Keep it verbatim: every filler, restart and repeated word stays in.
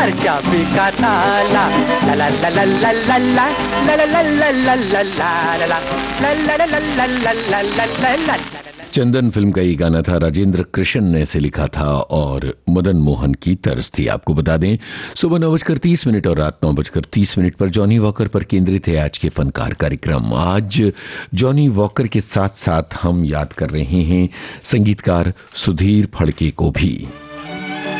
घर चाबी का ताला। ला ला ला ला ला ला ला ला ला ला ला ला ला ला ला ला ला ला ला। चंदन फिल्म का ये गाना था, राजेंद्र कृष्ण ने इसे लिखा था और मदन मोहन की तर्ज थी। आपको बता दें सुबह नौ बजकर तीस मिनट और रात नौ बजकर तीस मिनट पर जॉनी वॉकर पर केंद्रित है आज के फनकार कार्यक्रम। आज जॉनी वॉकर के साथ साथ हम याद कर रहे हैं संगीतकार सुधीर फड़के को भी।